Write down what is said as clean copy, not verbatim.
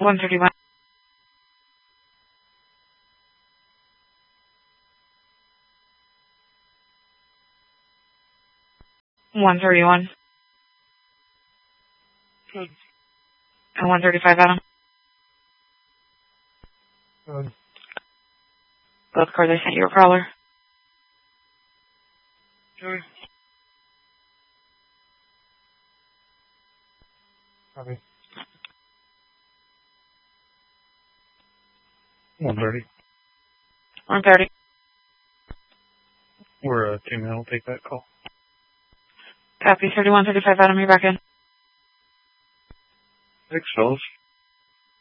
131. 131. Good. And 135, Adam. Good. Both cars I sent you a crawler. Good. Copy. 130. 130. We're a team. I'll take that call. Copy. 3135, Adam. You're back in. Thanks, fellas.